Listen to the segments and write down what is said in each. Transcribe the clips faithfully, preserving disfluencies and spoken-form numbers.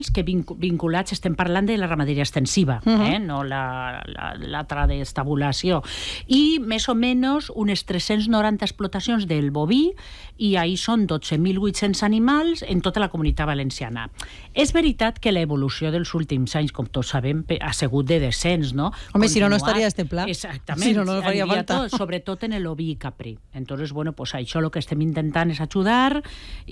que vinculats, estem parlant de la ramaderia extensiva, uh-huh. eh? no la, la, l'altra d'estabulació. I més o menys unes tres-cents noranta explotacions del boví, i ahí són dotze mil vuit-cents animals en tota la Comunitat Valenciana. És veritat que l'evolució dels últims anys, com tots sabem, ha sigut de descens, no? Home, si no, no estaria este pla. Exactament. Si no, no faria falta. Tot, sobretot en l'oví i caprí. Entonces, bueno, pues això el que estem intentant és ajudar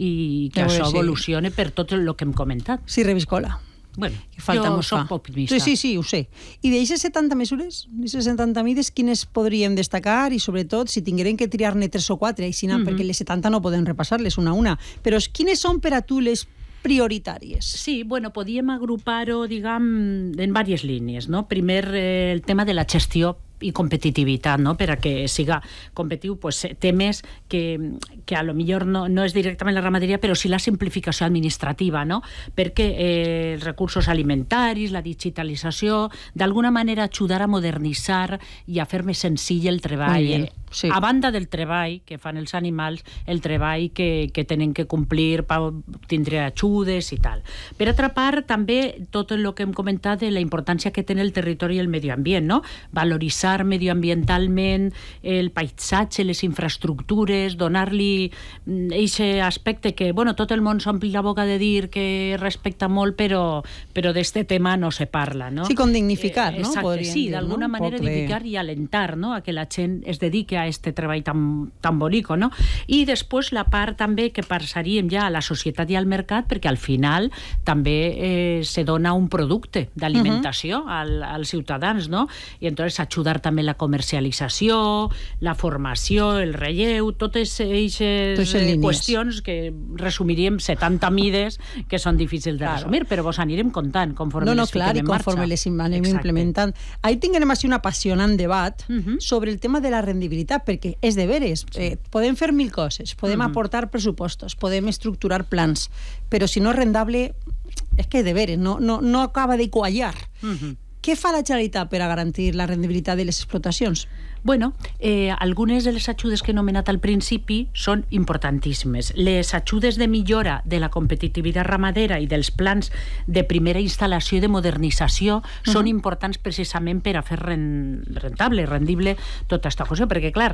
i que això evolucione per tot el que hem comentat. Sí, Reviscola. Bueno, falta jo soc optimista. Sí, sí, sí, ho sé. I d'aquestes setanta mesures, d'aquestes setanta mides, quines podríem destacar i, sobretot, si tinguérem que triar-ne tres o quatre, així, mm-hmm. perquè les setanta no podem repassar-les una a una, però quines són per a tu les prioritàries? Sí, bueno, podíem agrupar-ho, diguem, en diverses línies, no? Primer, eh, el tema de la gestió i competitivitat, no? Per a que siga competitiu, pues, temes que, que a lo millor no, no és directament la ramaderia, però sí la simplificació administrativa, no? Perquè eh, els recursos alimentaris, la digitalització, d'alguna manera ajudar a modernitzar i a fer més senzill el treball. Sí. A banda del treball que fan els animals, el treball que, que tenen que complir per tindre ajudes i tal. Per altra part, també tot el que hem comentat de la importància que té el territori i el medi ambient, no? Valoritzar medioambientalment el paisatge, les infraestructures, donar-li aquest aspecte que, bueno, tot el món s'ompli la boca de dir que respecta molt, però, però d'este tema no se parla, no? Sí, com dignificar, eh, no? Exacte, sí, dir, d'alguna no? manera dignificar i alentar, no? A que la gent es dediqui a este treball tan, tan bonico, no? I després la part també que passaríem ja a la societat i al mercat, perquè al final també eh, se dona un producte d'alimentació uh-huh. al, als ciutadans, no? I entonces ajudar també la comercialització, la formació, el relleu, totes aquestes qüestions que resumiríem setanta mides que són difícils de claro. resumir, però vos anirem contant conforme no, no, les clar, fiquem en marxa. Conforme les anem Exacte. implementant. Ahí tinguem així un apassionant debat uh-huh. sobre el tema de la rendibilitat, perquè és de veres. Sí. Eh, podem fer mil coses, podem uh-huh. aportar pressupostos, podem estructurar plans, però si no és rendable, és que de veres, no, no, no acaba de quallar. Uh-huh. Què fa la Generalitat per a garantir la rendibilitat de les explotacions? Bueno, eh, algunes de les ajudes que he nomenat al principi són importantíssimes. Les ajudes de millora de la competitivitat ramadera i dels plans de primera instal·lació i de modernització uh-huh. són importants precisament per a fer rentable, rendible tota aquesta qüestió, perquè, clar,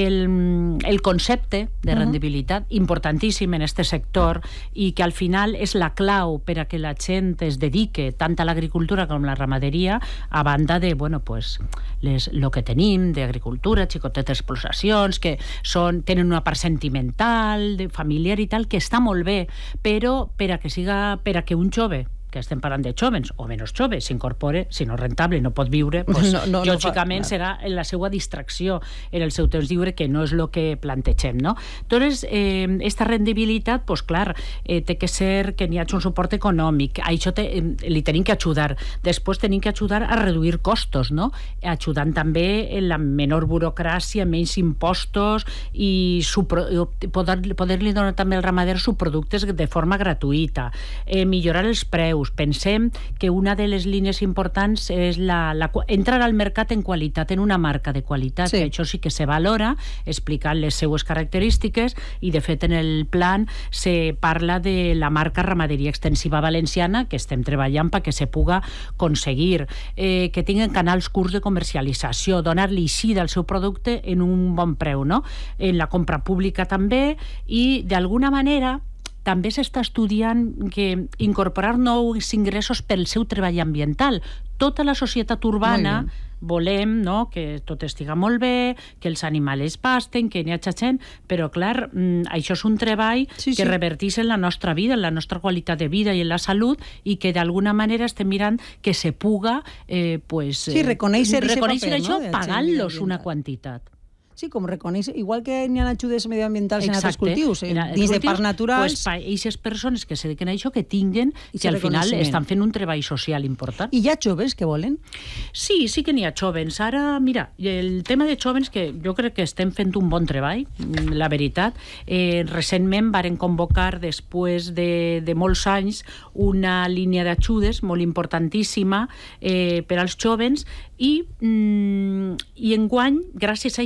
el, el concepte de rendibilitat, uh-huh. importantíssim en aquest sector i que al final és la clau per a que la gent es dedique tant a l'agricultura com a la ramaderia, a banda de, bueno, pues, les, lo que tenim de agricultura, xicotetes explotacions, que són, tenen una part sentimental, de familiar i tal, que està molt bé, però per a que siga, per a que un jove que estem parlant de jóvens o menys joves, s'incorpore, si no és rentable i no pot viure, pues, no, no, lògicament no fa, serà en la seva distracció en el seu temps lliure, que no és el que plantegem, no? Entonces, eh, esta rendibilitat, pues clar, eh, té que ser que n'hi hagi un suport econòmic, a això te, eh, li tenim que ajudar. Després tenim que ajudar a reduir costos, no? Ajudant també en la menor burocràcia, menys impostos i poder-li poder donar també als ramaders subproductes de forma gratuïta, eh, millorar els preus. Pensem que una de les línies importants és la, la, entrar al mercat en qualitat, en una marca de qualitat, sí. que això sí que se valora, explicant les seues característiques, i de fet en el plan se parla de la marca Ramaderia Extensiva Valenciana, que estem treballant perquè se puga aconseguir, eh, que tinguen canals curts de comercialització, donar-li eixida al seu producte en un bon preu, no? En la compra pública també, i d'alguna manera també s'està estudiant que incorporar nous ingressos pel seu treball ambiental. Tota la societat urbana volem, no?, que tot estiga molt bé, que els animals pasten, que n'hi hagi gent, però clar, això és un treball sí, que sí. revertís en la nostra vida, en la nostra qualitat de vida i en la salut, i que d'alguna manera estem mirant que se puga eh, pues, sí, reconèixer, reconèixer paper, això, no? pagant-los una quantitat. Sí, com reconeix, igual que n'hi ha ajudes medioambientals en altres cultius, eh, en dins de parcs naturals. Pues, aquestes persones que se dediquen a això, que tinguen, que al final estan fent un treball social important. I hi ha joves que volen? Sí, sí que n'hi ha joves. Ara, mira, el tema de joves, que jo crec que estem fent un bon treball, la veritat. Eh, recentment varen convocar, després de, de molts anys, una línia d'ajudes molt importantíssima eh, per als joves, i, mm, i enguany, gràcies a aquestes ajudes,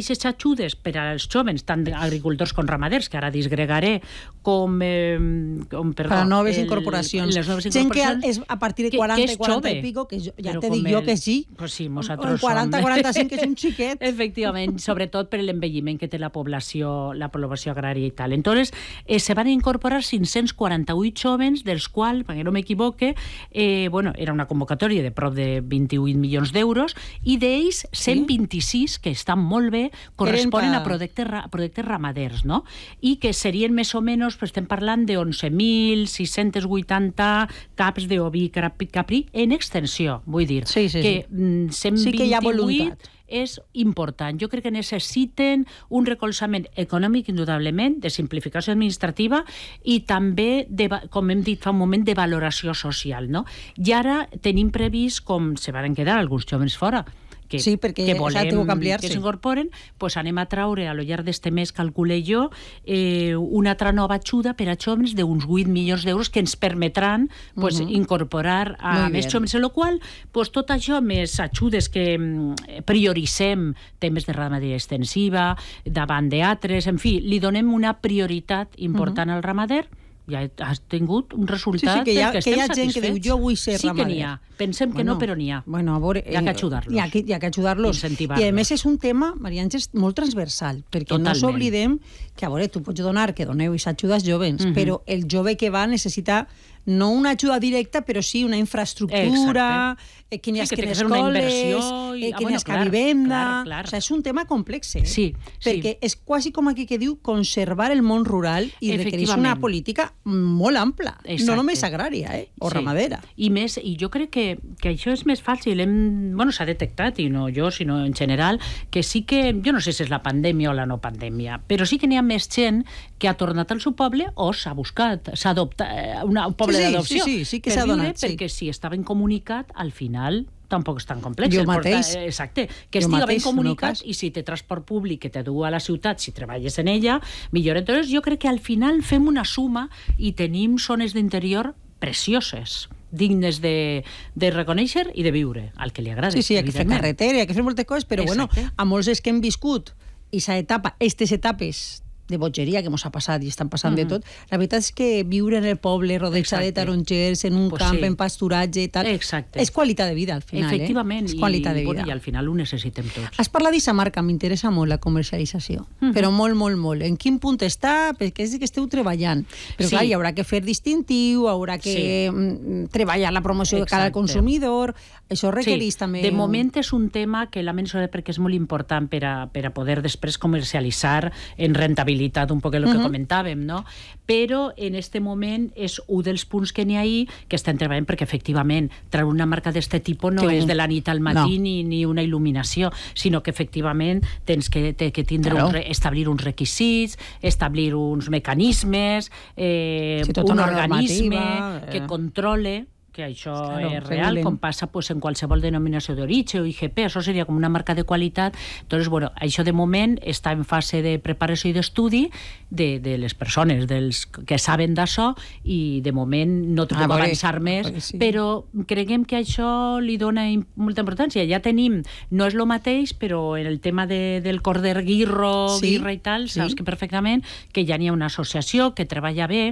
ajudes per als jóvens, tant agricultors com ramaders, que ara disgregaré, com... Eh, com perdó, per a noves el, incorporacions. Les noves gent incorporacions. Que és a partir de quaranta, quaranta i pico, que jo, ja te dic jo que sí. Pues sí, nosaltres quaranta, quaranta-cinc, que és un xiquet. Efectivament, sobretot per l'envelliment que té la població, la població agrària i tal. Entonces, eh, se van incorporar cinc-cents quaranta-vuit jóvens, dels quals, perquè no m'equivoque, eh, bueno, era una convocatòria de prop de vint-i-vuit milions d'euros, i d'ells cent vint-i-sis, que estan molt bé, corresponen a projectes, projectes ramaders, no? I que serien més o menys, pues, estem parlant de onze mil sis-cents vuitanta caps d'oví caprí en extensió, vull dir, sí, sí, que sí. cent vint-i-vuit sí que hi ha voluntat. És important. Jo crec que necessiten un recolzament econòmic, indudablement, de simplificació administrativa i també, de, com hem dit fa un moment, de valoració social, no? I ara tenim previst, com se van quedar alguns jóvens fora, que, sí, perquè que volem que, que s'incorporen, pues anem a traure a lo llarg d'este mes, calcule jo, eh, una altra nova ajuda per a jóvens d'uns vuit milions d'euros que ens permetran pues, uh-huh. incorporar a Muy més jóvens, en la qual pues, tot això, més ajudes que mm, prioritzem temes de ramaderia extensiva, davant d'altres, en fi, li donem una prioritat important uh-huh. al ramader. Ja has tingut un resultat sí, sí, que hi ha, que estem que hi ha gent satisfets. que diu, jo vull ser sí ramader. Sí que n'hi ha. Pensem que bueno, no, però n'hi ha. Bueno, a veure, hi ha que ajudar-los. Hi ha que, hi ha que ajudar-los. I a més és un tema, Maria Àngels, molt transversal, perquè Totalment. No s'oblidem que, a veure, tu pots donar, que doneu i s'ajudes jovens, uh-huh. però el jove que va necessita no una ajuda directa, però sí una infraestructura, eh, que n'hi ha sí, que, que escoles, i... eh, que n'hi ha ah, bueno, vivenda... Clar, clar. O sigui, és un tema complex, eh? Sí, perquè sí. és quasi com aquí que diu conservar el món rural i requereix una política molt ampla, Exacte. No només agrària, eh? O sí. ramadera. I més, i jo crec que, que això és més fàcil, hem, bueno, s'ha detectat, i no jo, sinó en general, que sí que, jo no sé si és la pandèmia o la no pandèmia, però sí que n'hi ha més gent que ha tornat al seu poble o s'ha buscat, s'ha adoptat un poble sí, sí, d'adopció. Sí, sí, sí que per s'ha donat. Sí. Perquè si estaven comunicat, al final tampoc és tan complex. Jo mateix. Porta, exacte, que estiga ben comunicat i si té transport públic que te du a la ciutat, si treballes en ella, millor. Entonces jo crec que al final fem una suma i tenim zones d'interior precioses, dignes de, de reconèixer i de viure, al que li agrada. Sí, sí, hi ha que fer carretera, hi ha que fer moltes coses, però Exacte. bueno, a molts és que hem viscut aquesta etapa, aquestes etapes de bogeria que ens ha passat i estan passant uh-huh. de tot, la veritat és que viure en el poble rodejat de tarongers, en un pues camp, sí. en pasturatge i tal, Exacte. és qualitat de vida al final. Efectivament, eh? és qualitat i, de vida. Bueno, i al final ho necessitem tots. Has parlat d'Issa marca, m'interessa molt la comercialització, uh-huh. però molt, molt, molt. En quin punt està? Perquè és que esteu treballant. Però sí. clar, hi haurà que fer distintiu, haurà que sí. treballar la promoció Exacte. de cara al consumidor, això requereix sí. també... De moment és un tema que l'ha mencionat perquè és molt important per a, per a poder després comercialitzar en rentabilitat un poc el que uh-huh. comentàvem, no? Però en este moment és un dels punts que n'hi ha ahí que estem treballant perquè efectivament treure una marca d'este tipus no que és de la nit al matí no. ni, ni una il·luminació, sinó que efectivament tens que, te, que tindre claro. un re, establir uns requisits, establir uns mecanismes, eh, sí, un organisme eh. que controle que això claro, és real, regulem. Com passa pues, en qualsevol denominació d'origen o I G P, això seria com una marca de qualitat. Entonces, bueno, això de moment està en fase de preparació i d'estudi de, de les persones dels que saben d'això i de moment no te puc ah, avançar més, sí. però creguem que això li dona molta importància. Ja tenim, no és el mateix, però en el tema de, del corder guirro, sí. guirra i tal, saps sí. que perfectament que ja n'hi ha una associació que treballa bé,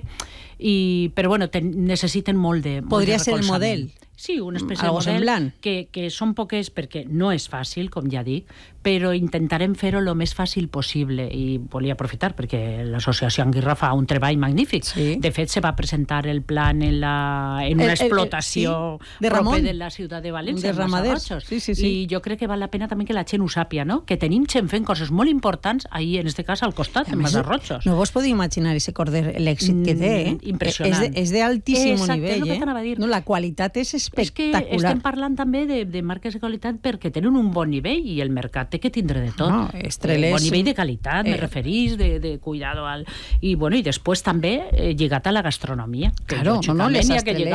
i, però bueno, ten, necessiten molt de Podria molt de ser el model. Sí, una espècie Algo de model semblant. que, que són poques perquè no és fàcil, com ja dic, però intentarem fer-ho el més fàcil possible i volia aprofitar perquè l'associació Anguirra fa un treball magnífic. Sí. De fet, se va presentar el plan en, la, en una el, explotació el, el, sí. de Ramon, de la ciutat de València, de ramaders. Sí, sí, sí. I jo crec que val la pena també que la gent ho sàpia, no? Que tenim gent fent coses molt importants ahí, en este cas, al costat, en Masarrotxos. No vos podeu imaginar ese corder, l'èxit que té, eh? Impressionant. És d'altíssim nivell, eh? No, la qualitat és espectacular. És que estem parlant també de, de marques de qualitat perquè tenen un bon nivell i el mercat té que tindre de tot. No, estrelles... Bon nivell de qualitat, eh... me referís, de, de cuidado al... I, bueno, i després també eh, lligat a la gastronomia. Claro, no, no, les estrelles...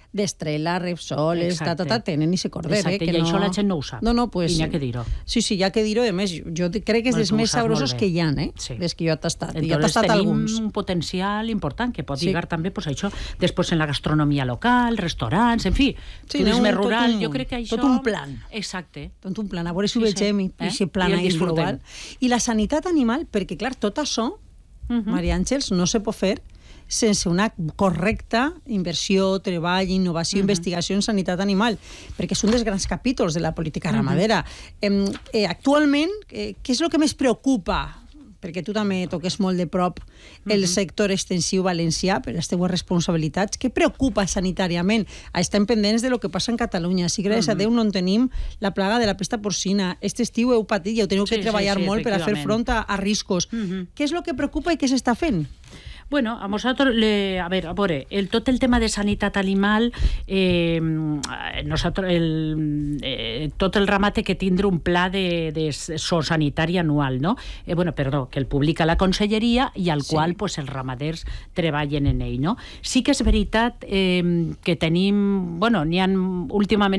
d'Estrela, Repsol, ta, ta, ta, tenen i se corder. Exacte, eh, que i no... això la gent no ho sap. No, no, pues, I n'hi ha que dir-ho. Sí, sí, hi ha que dir-ho. A més, jo crec que és dels més sabrosos que hi ha, eh? Sí. Des que jo he tastat. Entonces, I he tastat tenim alguns. un potencial important que pot Sí. lligar també pues, això, després en la gastronomia local, restaurants, en fi, Sí, turisme no, rural, un, jo crec que això... Tot un plan. Exacte. Tot un plan. A veure si ho Sí, vegem sí. i Eh? aquest plan I el ahí disfrutem. global. I la sanitat animal, perquè, clar, tot això, Uh -huh. Maria Àngels, no se pot fer sense una correcta inversió, treball, innovació, uh -huh. investigació en sanitat animal, perquè és un dels grans capítols de la política ramadera. Uh -huh. eh, eh, actualment, eh, què és el que més preocupa? Perquè tu també toques molt de prop el uh-huh. sector extensiu valencià per les teues responsabilitats. Què preocupa sanitàriament? Estem pendents de lo que passa en Catalunya. Si gràcies uh-huh. a Déu no en tenim la plaga de la pesta porcina. Este estiu heu patit i heu teniu sí, que treballar sí, sí, molt per a fer front a, a riscos. Uh-huh. Què és el que preocupa i què s'està fent? Bueno, a nosaltres, le, a ver, a veure, el, tot el tema de sanitat animal, eh, nosaltres, el, eh, tot el ramat té que tindre un pla de, de zoosanitari anual, no? Eh, bueno, perdó, que el publica la Conselleria i al sí. qual pues, els ramaders treballen en ell, no? Sí que és veritat eh, que tenim, bueno, n'hi ha últimament,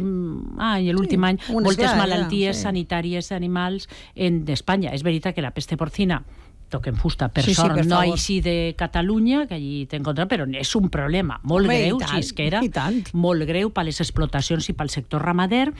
ah, l'últim sí, any, moltes ja, malalties ja, sí. sanitàries animals en Espanya. És veritat que la peste porcina toquem fusta, per sí, sort, sí, per no favor. així de Catalunya, que allí t'encontra, però és un problema molt Home, greu, tant, si és que era, tant. molt greu per les explotacions i pel sector ramader.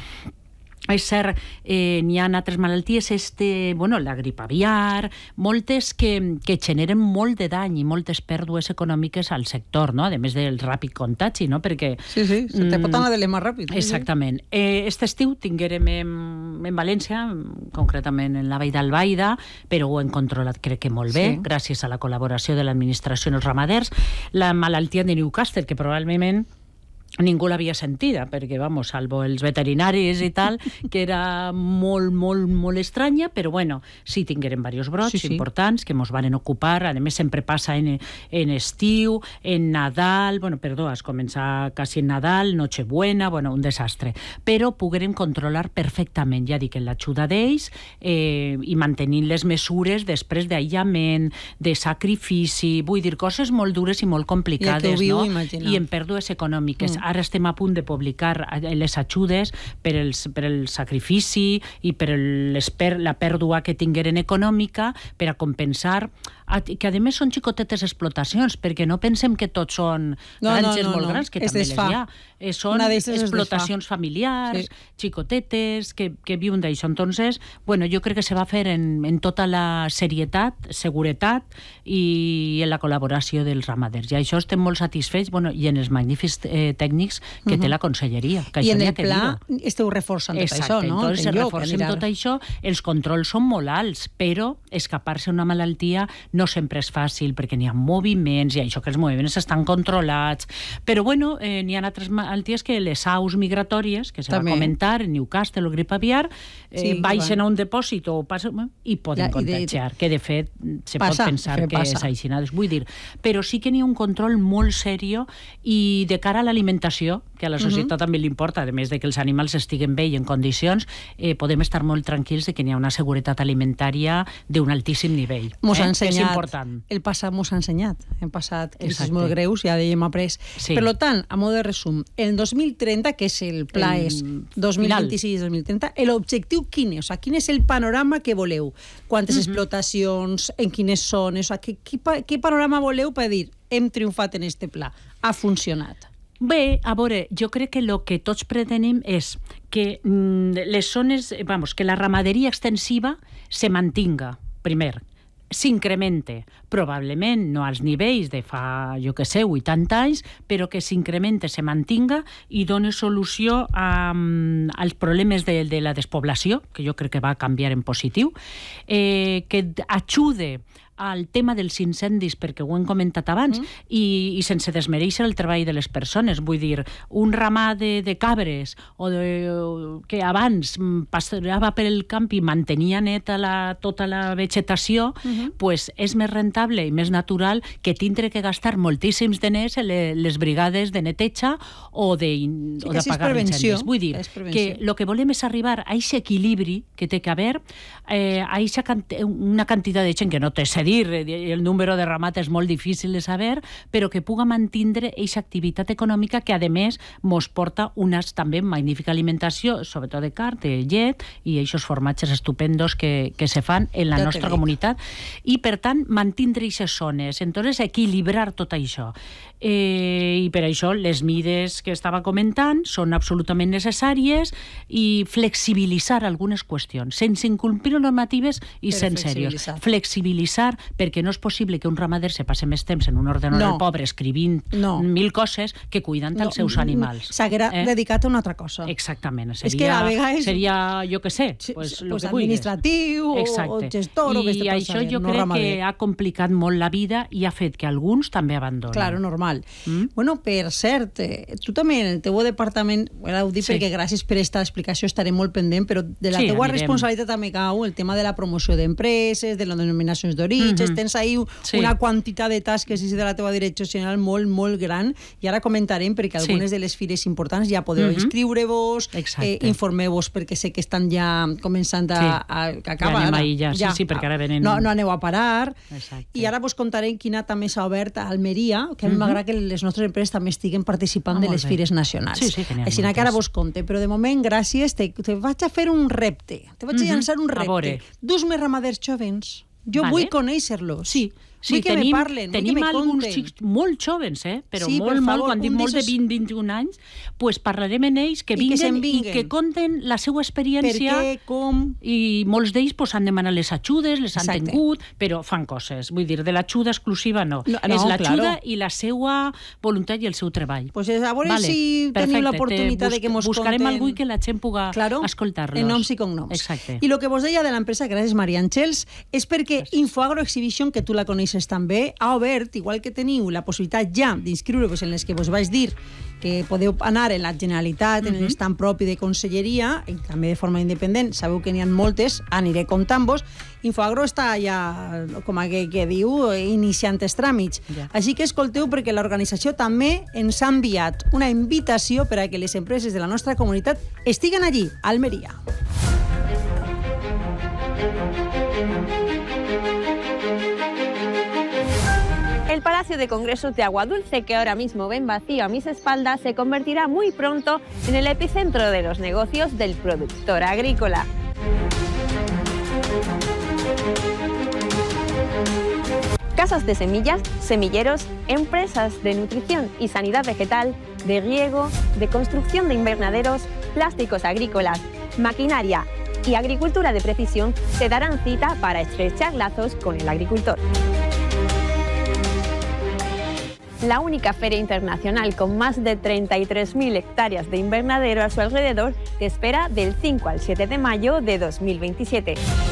És cert, eh, n'hi ha altres malalties, este, bueno, la grip aviar, moltes que, que generen molt de dany i moltes pèrdues econòmiques al sector, no? A més del ràpid contagi, no? Perquè... Sí, sí, se te pot anar de l'ema ràpid. Exactament. Eh, este estiu tinguérem en, en València, concretament en la Vall d'Albaida, però ho hem controlat crec que molt bé, sí. gràcies a la col·laboració de l'administració en els ramaders. La malaltia de Newcastle, que probablement ningú l'havia sentida, perquè, vamos, salvo els veterinaris i tal, que era molt, molt, molt estranya, però, bueno, sí tingueren diversos brots sí, sí. importants que ens van ocupar. A més, sempre passa en, en estiu, en Nadal, bueno, perdó, es comença quasi en Nadal, Nochebuena, bueno, un desastre. Però poguérem controlar perfectament, ja dic, en l'ajuda d'ells eh, i mantenint les mesures després d'aïllament, de sacrifici, vull dir, coses molt dures i molt complicades, viu, no? imagina. I en pèrdues econòmiques. Mm. Ara estem a punt de publicar les ajudes per, els, per el sacrifici i per el, la pèrdua que tingueren econòmica per a compensar, que a més són xicotetes explotacions, perquè no pensem que tots són no, granges no, no, molt no. grans, que es també desfà. les hi ha. Eh, són explotacions familiars, sí. xicotetes, que, que viuen d'això. Entonces, bueno, jo crec que se va fer en, en tota la serietat, seguretat i en la col·laboració dels ramaders. I això estem molt satisfets, bueno, i en els magnífics eh, tècnics que uh-huh. té la Conselleria. Que I en el que pla esteu reforçant tot Exacte, això, no? Entonces, reforcem tot això, els controls són molt alts, però escapar-se una malaltia no sempre és fàcil, perquè n'hi ha moviments, i això que els moviments estan controlats. Però, bueno, eh, n'hi ha altres malalties que les aus migratòries, que se També. va comentar, en Newcastle o grip aviar, eh, sí, baixen bueno. a un depòsit o passen, i poden ja, contagiar, de... que de fet se passa, pot pensar que passa. és així. Vull dir, però sí que n'hi ha un control molt serio i de cara a l'alimentació, que a la societat uh-huh. també li importa, a més de que els animals estiguen bé i en condicions, eh, podem estar molt tranquils de que n'hi ha una seguretat alimentària d'un altíssim nivell. Mos eh? ha ensenyat, és important. El passat mos ha ensenyat. Hem passat crisis molt greus, ja dèiem après. Sí. Per tant, a mode de resum, el dos mil trenta, que és el pla el és dos mil vint-i-sis dos mil trenta, l'objectiu quin és? O sigui, quin és el panorama que voleu? Quantes uh-huh. explotacions, en quines zones? O sigui, què, què panorama voleu per dir hem triomfat en este pla? Ha funcionat. Bé, a veure, jo crec que el que tots pretenem és que mm, les zones, vamos, que la ramaderia extensiva se mantinga, primer, s'incremente, probablement no als nivells de fa, jo que sé, vuitanta anys, però que s'incremente, se mantinga i doni solució a, als problemes de, de la despoblació, que jo crec que va canviar en positiu, eh, que ajude al tema dels incendis, perquè ho hem comentat abans, mm. i, i sense desmereixer el treball de les persones. Vull dir, un ramat de, de cabres o de, que abans passava per el camp i mantenia neta la, tota la vegetació, mm-hmm. pues és més rentable i més natural que tindre que gastar moltíssims diners en les brigades de neteja o de, sí, o d'apagar incendis. Vull dir que el que volem és arribar a aquest equilibri que té que haver, eh, a eixa, una quantitat de gent que no té sedi dir, el número de ramat és molt difícil de saber, però que puga mantindre aquesta activitat econòmica que, a més, mos porta una també magnífica alimentació, sobretot de carn, de llet, i aquests formatges estupendos que, que se fan en la ja nostra comunitat. I, per tant, mantindre aquestes zones. Entonces, equilibrar tot això. Eh, I per això les mides que estava comentant són absolutament necessàries i flexibilitzar algunes qüestions, sense incomplir normatives i sense seriós. Flexibilitzar, perquè no és possible que un ramader se passe més temps en un ordenador no. pobre escrivint no. mil coses que cuidant no. els seus animals. S'haguera eh? dedicat a una altra cosa. Exactament. Seria, és que a vegades... seria jo què sé, sí, pues, lo pues que administratiu Exacte. o gestor o que I això jo no crec ramader. que ha complicat molt la vida i ha fet que alguns també abandonen. Claro, normal. Mm? Bueno, per cert, eh, tu també en el teu departament, ara ho dic sí. perquè gràcies per aquesta explicació estaré molt pendent, però de la sí, teua anirem. responsabilitat també cau el tema de la promoció d'empreses, de les denominacions d'orígens, mm-hmm. tens ahí sí. una quantitat de tasques de la teva direcció general molt, molt gran, i ara comentarem perquè algunes sí. de les fires importants ja podeu mm-hmm. inscriure-vos, eh, informeu-vos perquè sé que estan ja començant a, sí. a, a acabar. Ja anem ja, ja. Sí, sí, perquè ara venen... No, no aneu a parar. Exacte. I ara vos contarem quina també s'ha obert a Almeria, que a mi mm-hmm. m'agrada que les nostres empreses també estiguen participant ah, de les bé. fires nacionals. Sí, sí, així que ara vos conte, però de moment, gràcies, te, te vaig a fer un repte. Te vaig mm-hmm. a llançar un repte. Dus-me ramaders jovens. Jo vale. vull conèixer-los. Sí. Sí, vull que tenim, me parlen, tenim vull que me alguns conten. xics molt joves, eh? però sí, molt, per molt, favor, quan dic molt de vint a vint i un anys, pues parlarem en ells, que vinguen i que, i que conten la seva experiència. Per què, com... I molts d'ells pues, han demanat les ajudes, les han Exacte. tingut, però fan coses. Vull dir, de l'ajuda exclusiva no. no, no és l'ajuda claro. i la seva voluntat i el seu treball. Pues a veure vale. si Perfecte. teniu l'oportunitat de que mos buscarem conten... algú que la gent puga claro. escoltar-los. En noms i cognoms. Exacte. I el que vos deia de l'empresa, gràcies Maria Àngels, és perquè gràcies. Infoagro Exhibition, que tu la coneixes també, ha obert, igual que teniu la possibilitat ja d'inscriure-vos en les que vos vaig dir que podeu anar en la Generalitat, en l'estat propi de Conselleria, i també de forma independent, sabeu que n'hi ha moltes, aniré comptant-vos. Infoagro està ja, com a que, que diu, iniciant els tràmits. Ja. Així que escolteu, perquè l'organització també ens ha enviat una invitació per a que les empreses de la nostra comunitat estiguen allí, a Almeria. El Palacio de Congresos de Aguadulce, que ahora mismo ven vacío a mis espaldas, se convertirá muy pronto en el epicentro de los negocios del productor agrícola. Casas de semillas, semilleros, empresas de nutrición y sanidad vegetal, de riego, de construcción de invernaderos, plásticos agrícolas, maquinaria y agricultura de precisión se darán cita para estrechar lazos con el agricultor. La única feria internacional con más de treinta y tres mil hectáreas de invernadero a su alrededor te espera del cinco al siete de mayo de dos mil veintisiete.